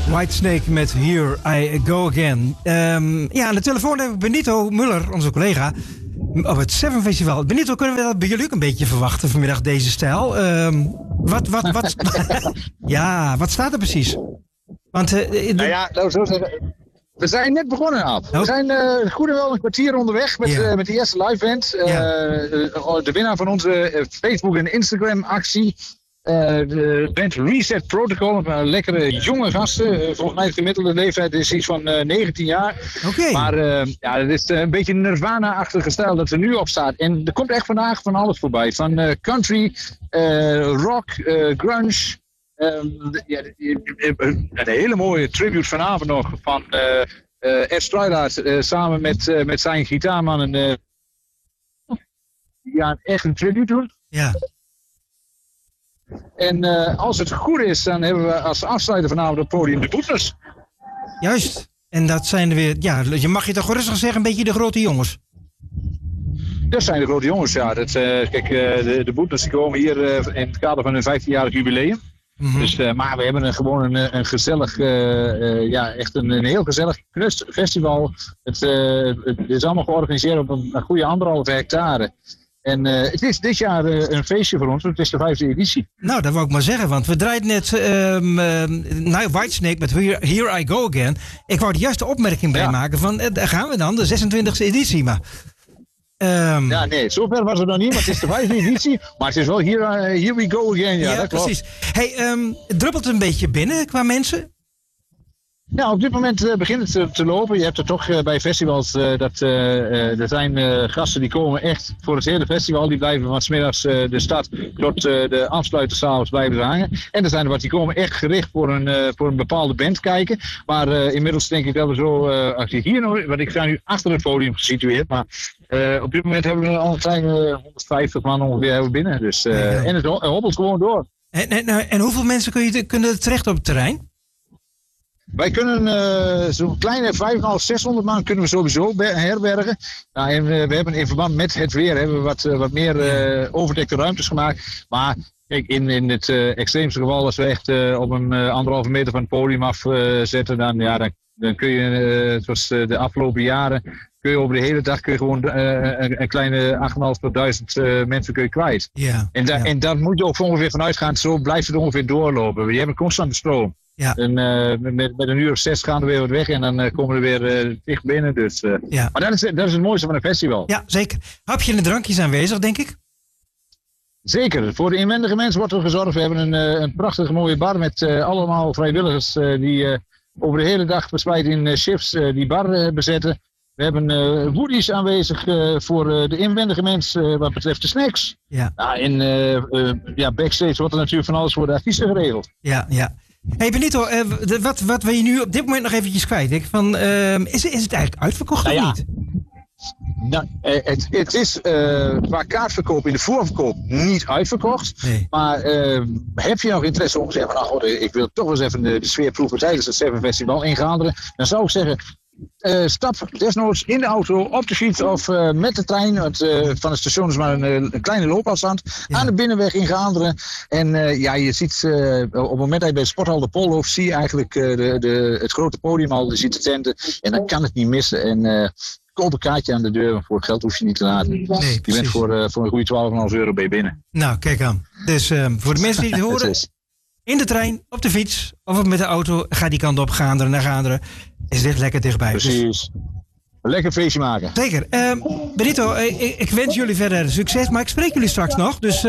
Whitesnake met Here I Go Again. Aan de telefoon hebben we Benito Muller, onze collega, op het Seven Festival. Benito, kunnen we dat bij jullie ook een beetje verwachten vanmiddag, deze stijl? Wat staat er precies? Want, laten we zo zeggen. We zijn net begonnen, Aap. We zijn goed en wel een kwartier onderweg met de eerste live band. De winnaar van onze Facebook- en Instagram-actie. De band Reset Protocol. Lekkere jonge gasten. Volgens mij de gemiddelde leeftijd is iets van 19 jaar. Okay. Maar het is een beetje een Nirvana-achtige stijl dat er nu op staat. En er komt echt vandaag van alles voorbij. Van country, rock, grunge. Een hele mooie tribute vanavond nog van Ed Strylaat samen met zijn gitaarmannen. Die gaan echt een tribute doen. Ja. En als het goed is, dan hebben we als afsluiter vanavond op het podium de Boeters. Juist. En dat zijn er weer, je mag je toch rustig zeggen, een beetje de grote jongens. Dat zijn de grote jongens, ja. De Boeters die komen hier in het kader van hun 15-jarig jubileum. Mm-hmm. Dus, maar we hebben gewoon een gezellig, echt een heel gezellig festival. Het is allemaal georganiseerd op een goede 1,5 hectare. En het is dit jaar een feestje voor ons, want het is de 5e editie. Nou, dat wou ik maar zeggen, want we draaiden net Whitesnake met Here I Go Again. Ik wou de juiste opmerking bij maken van, daar gaan we dan, de 26e editie. Maar, zover was het nog niet, maar het is de 5e editie. Maar het is wel Here We Go Again, ja dat precies. Klopt. Hey, druppelt het een beetje binnen qua mensen? Ja, op dit moment begint het te lopen. Je hebt er toch bij festivals, er zijn gasten die komen echt voor het hele festival. Die blijven van 's middags de start tot de afsluiter 's avonds blijven hangen. En er zijn er wat die komen echt gericht voor een bepaalde band kijken. Maar inmiddels denk ik dat we zo actief hier nog, want ik sta nu achter het podium gesitueerd. Maar op dit moment hebben we al een kleine 150 man ongeveer binnen. Dus, en het hobbelt gewoon door. En hoeveel mensen kunnen terecht op het terrein? Wij kunnen zo'n kleine 500, 600 man kunnen we sowieso herbergen. Nou, en we hebben in verband met het weer wat meer overdekte ruimtes gemaakt. Maar kijk, in het extreemste geval, als we echt op een 1,5 meter van het podium afzetten, dan kun je, zoals de afgelopen jaren, kun je over de hele dag gewoon een kleine 8.500 tot 1.000 mensen kun je kwijt. Ja, en daar moet je ook ongeveer vanuit gaan, zo blijft het ongeveer doorlopen. Je hebt een constante stroom. Ja. En met een uur of 6 gaan we weer wat weg en dan komen we weer dicht binnen. Dus, Maar dat is het mooiste van een festival. Ja, zeker. Hapje en drankjes aanwezig, denk ik? Zeker. Voor de inwendige mensen wordt er gezorgd. We hebben een prachtige mooie bar met allemaal vrijwilligers die over de hele dag verspreid in shifts die bar bezetten. We hebben woodies aanwezig voor de inwendige mensen wat betreft de snacks. Ja. Backstage wordt er natuurlijk van alles voor de artiesten geregeld. Ja. Hey Benito, wat wil je nu op dit moment nog eventjes kwijt? Is het eigenlijk uitverkocht of niet? Nou, het is qua kaartverkoop in de voorverkoop niet uitverkocht. Nee. Maar heb je nog interesse om te zeggen, ik wil toch eens even de sfeer proeven tijdens het Seven Festival in Gaanderen. Dan zou ik zeggen, stap desnoods in de auto, op de fiets of met de trein. Van het station is maar een kleine loopafstand. Ja. Aan de binnenweg in Gaanderen. En je ziet op het moment dat je bij de sporthal de Pol loopt, zie je eigenlijk het grote podium al. Je ziet de tenten en dan kan het niet missen. En koop een kaartje aan de deur, voor het geld hoef je niet te laten. Nee, je bent voor een goede €12,5 bij binnen. Nou, kijk aan. Dus voor de mensen die het horen, in de trein, op de fiets of met de auto, ga die kant op, Gaanderen naar Gaanderen. Is dit lekker dichtbij. Precies. Dus lekker feestje maken. Zeker. Benito, ik wens jullie verder succes, maar ik spreek jullie straks nog. Dus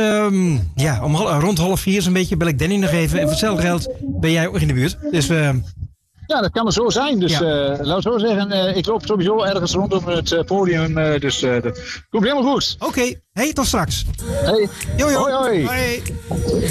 rond 3:30 zo'n beetje bel ik Danny nog even. En voor hetzelfde geld ben jij ook in de buurt. Dus ja, dat kan er zo zijn. Dus laten we zo zeggen, ik loop sowieso ergens rondom het podium. Dus dat komt helemaal goed. Oké. Hey, tot straks. Hey. Hoi. Hoi.